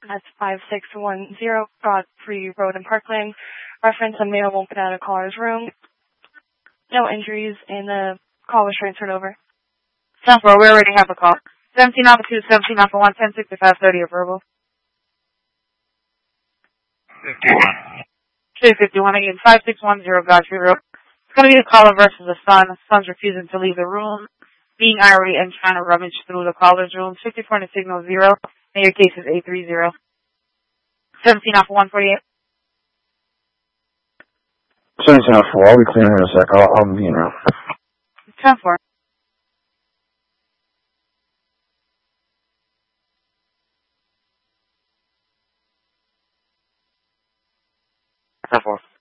That's 5610 Godfrey Road in Parkland. Reference: a male won't get out of caller's room. No injuries, and the call was transferred over. 10-4, we already have a call. 17 Alpha 2, 17 Alpha 1, 10 65 30 of verbal. 251 again, 5610 Godfrey Road. It's going to be the caller versus the son. The son's refusing to leave the room, being irate and trying to rummage through the caller's room. 54 and the signal 0. And your case is 830. 17 Alpha 148. 17 Alpha 4, I'll be clear in a sec. I'll be in around. 10-4. Ten 4.